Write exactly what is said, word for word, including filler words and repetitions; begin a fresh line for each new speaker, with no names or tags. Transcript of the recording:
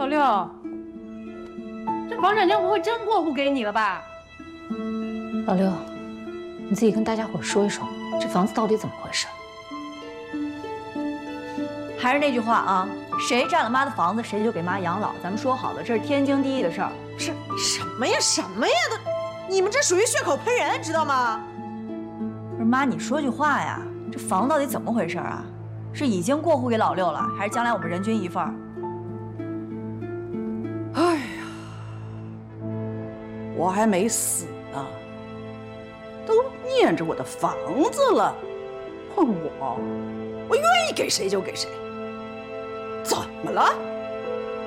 六，这房产证不会真过户给你了吧？
老六，你自己跟大家伙说一说，这房子到底怎么回事？
还是那句话啊，谁占了妈的房子，谁就给妈养老。咱们说好了，这是天经地义的事儿。
是什么呀？什么呀？都，你们这属于血口喷人，知道吗？
不是妈，你说句话呀，这房子到底怎么回事啊？是已经过户给老六了，还是将来我们人均一份儿？
哎呀，我还没死呢，都念着我的房子了，问我，我愿意给谁就给谁，怎么了？